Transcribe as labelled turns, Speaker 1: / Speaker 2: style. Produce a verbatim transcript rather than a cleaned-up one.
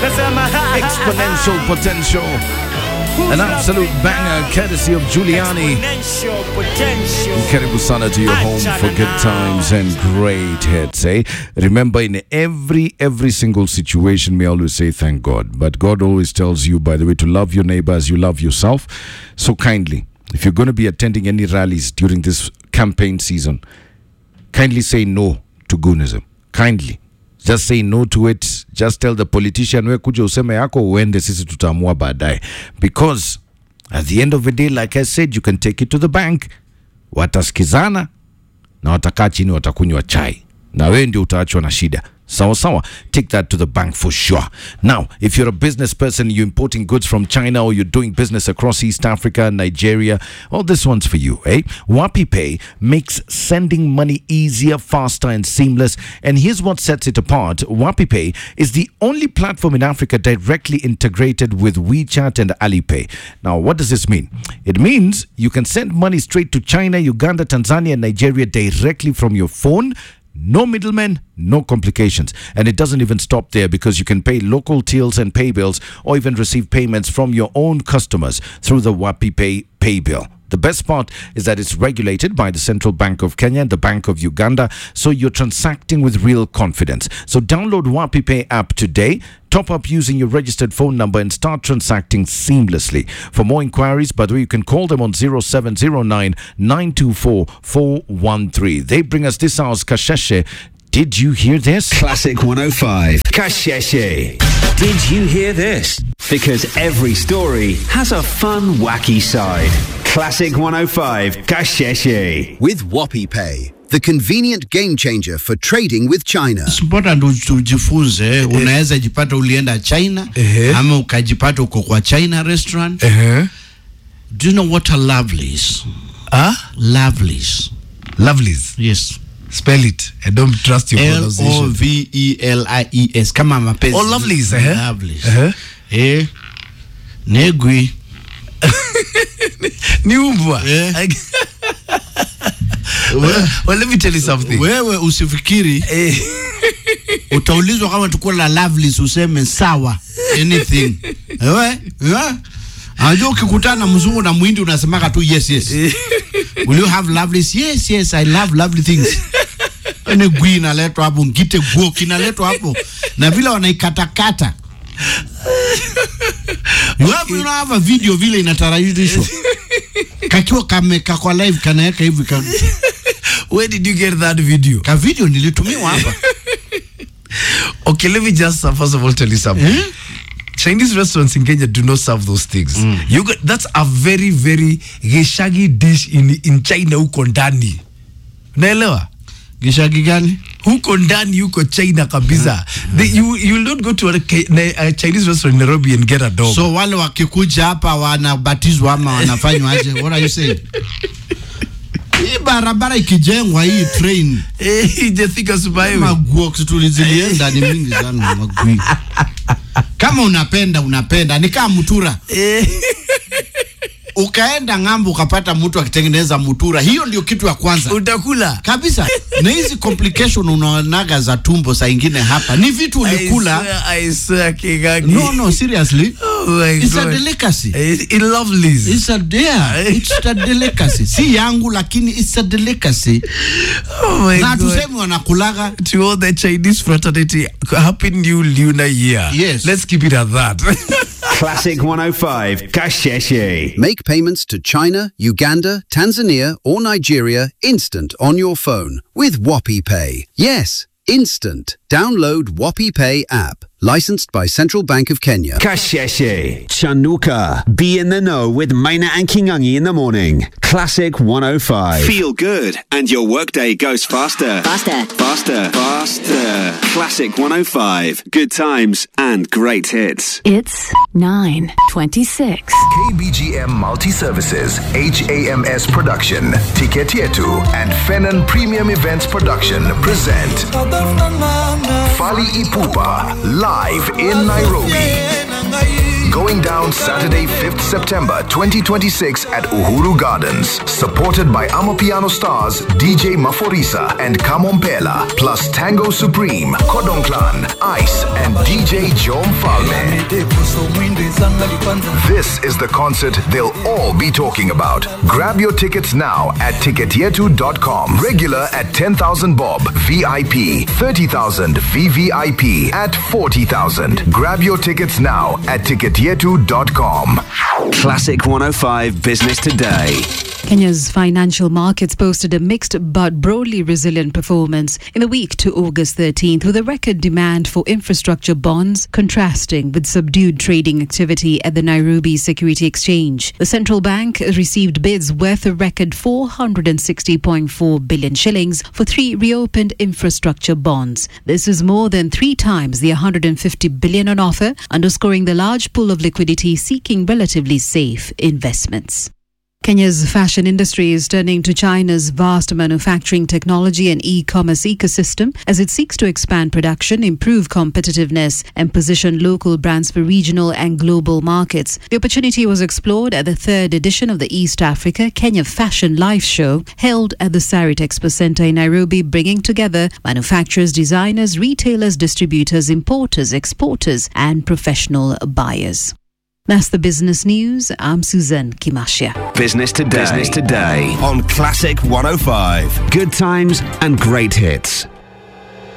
Speaker 1: Exponential Potential. An absolute banger courtesy of Giuliani. Karibu sana to your home for good times and great hits, eh? Remember, in every every single situation, we always say thank God. But God always tells you, by the way, to love your neighbor as you love yourself. So kindly, if you're going to be attending any rallies during this campaign season, kindly say no to goonism. Kindly. Just say no to it. Just tell the politician, we kuja useme yako uende, sisi tutaamua baadaye. Because at the end of the day, like I said, you can take it to the bank. Wataskizana na watakaa chini watakunywa chai. Na wewe ndio utaachwa na shida. Sawa sawa, take that to the bank for sure. Now, if you're a business person, you're importing goods from China or you're doing business across East Africa, Nigeria, well, this one's for you, eh? WapiPay makes sending money easier, faster, and seamless. And here's what sets it apart. WapiPay is the only platform in Africa directly integrated with WeChat and Alipay. Now, what does this mean? It means you can send money straight to China, Uganda, Tanzania, and Nigeria directly from your phone. No middlemen, no complications. And it doesn't even stop there, because you can pay local tills and pay bills, or even receive payments from your own customers through the WapiPay pay bill. The best part is that it's regulated by the Central Bank of Kenya and the Bank of Uganda, so you're transacting with real confidence. So download WapiPay app today, top up using your registered phone number, and start transacting seamlessly. For more inquiries, by the way, you can call them on zero seven zero nine, nine two four, four one three. They bring us this hour's Kasheshe. Did you hear this?
Speaker 2: Classic one oh five. Kasheshe. Did you hear this? Because every story has a fun, wacky side. Classic one oh five. Kasheshe.
Speaker 3: With WapiPay, the convenient game changer for trading with China.
Speaker 4: Mbona ndo tujifunze, unaweza jipata ulienda China, ama ukajipata uko kwa China restaurant. Do you know what a Lovelies?
Speaker 1: Ah?
Speaker 4: Lovelies.
Speaker 1: Lovelies?
Speaker 4: Yes.
Speaker 1: Spell it. I don't trust your pronunciation.
Speaker 4: L O V E L I E S. Kama mapenzi.
Speaker 1: Oh, Lovelies. Uh-huh.
Speaker 4: Lovelies.
Speaker 1: Uh-huh.
Speaker 4: Eh. Negwi.
Speaker 1: Ni umbwa.
Speaker 4: Eh.
Speaker 1: well, well, let me tell you something.
Speaker 4: Wewe usifikiri eh, utaulizwa kama tukua la Lovelies useme sawa anything. Ewe? Yeah. Anajua ukikutana mzungu na muhindi unasemaka tu yes yes. Will you have Lovelies? Yes yes, I love lovely things. Ene gui inaletwa hapo, ngite guo kinaletwa hapo, na vile wanaikatakata. You have, you have a video vile inatarajishwa. Kakiwa kameka kwa live kanaweka hivi ka.
Speaker 1: Where did you get that video?
Speaker 4: Ka video nilitumiwa hapa.
Speaker 1: Okay, let me just uh, first of all tell you something. Eh? Chinese restaurants in Kenya do not serve those things. Mm. You got, that's a very very geshagi dish in in China huko ndani. Unaelewa?
Speaker 4: Geshagi gani?
Speaker 1: Huko ndani huko China kabisa. The, you you will not go to a, a Chinese restaurant in Nairobi and get a dog.
Speaker 4: So wale wakikuja hapa wanabatizwa ama wanafanywa aje? What are you saying? Hii barabara ikijengwa hii train
Speaker 1: eh ijefika Subai.
Speaker 4: Maguo tulizilienda ni mingi sana magui. Kama unapenda unapenda ni kama mutura. Eh. Ukaenda ngambo ukapata mtu akitengeneza mutura, hiyo ndio kitu ya kwanza
Speaker 1: utakula
Speaker 4: kabisa. Na hizi complication unaonaga za tumbo saa ingine hapa ni vitu ulikula.
Speaker 1: I swear Kigagi.
Speaker 4: No no seriously.
Speaker 1: Oh my
Speaker 4: it's
Speaker 1: God.
Speaker 4: A delicacy.
Speaker 1: It's lovely.
Speaker 4: It's a there. It's a delicacy. Si yangu lakini it's a delicacy.
Speaker 1: Oh my
Speaker 4: na
Speaker 1: God.
Speaker 4: Na tuseme wanakulaga
Speaker 1: to all the Chinese fraternity, happy new lunar year.
Speaker 4: Yes.
Speaker 1: Let's keep it at that.
Speaker 2: Classic one oh five. Kasheshe.
Speaker 3: Make payments to China, Uganda, Tanzania, or Nigeria instant on your phone with WapiPay. Yes, instant. Download WapiPay app. Licensed by Central Bank of Kenya.
Speaker 2: Kasheshe. Chanuka. Be in the know with Maina and Kingangi in the morning. Classic one oh five. Feel good and your workday goes faster.
Speaker 5: Faster.
Speaker 2: Faster. Faster. Classic one oh five. Good times and great hits.
Speaker 5: It's nine twenty-six.
Speaker 6: K B G M Multi-Services, H A M S Production, Ticket Yetu, and Fenon Premium Events Production present Fali Ipupa live in Nairobi. going down Saturday, fifth September twenty twenty-six at Uhuru Gardens. Supported by Amapiano stars D J Maforisa and Kamompela, plus Tango Supreme, Kodong Clan, Ice, and D J Jom Falme. This is the concert they'll all be talking about. Grab your tickets now at ticket yetu dot com. Regular at ten thousand bob, V I P thirty thousand, V V I P at forty thousand. Grab your tickets now at ticket yetu dot com.
Speaker 2: Classic one oh five Business Today.
Speaker 7: Kenya's financial markets posted a mixed but broadly resilient performance in the week to August thirteenth, with a record demand for infrastructure bonds contrasting with subdued trading activity at the Nairobi Security Exchange. The central bank received bids worth a record four hundred sixty point four billion shillings for three reopened infrastructure bonds. This is more than three times the one hundred fifty billion on offer, underscoring the large pool of liquidity seeking relatively safe investments. Kenya's fashion industry is turning to China's vast manufacturing technology and e-commerce ecosystem as it seeks to expand production, improve competitiveness, and position local brands for regional and global markets. The opportunity was explored at the third edition of the East Africa Kenya Fashion Live Show held at the Sarit Expo Center in Nairobi, bringing together manufacturers, designers, retailers, distributors, importers, exporters, and professional buyers. That's the business news. I'm Suzanne Kimashia.
Speaker 2: Business Today. Business Today on Classic one oh five. Good times and great hits.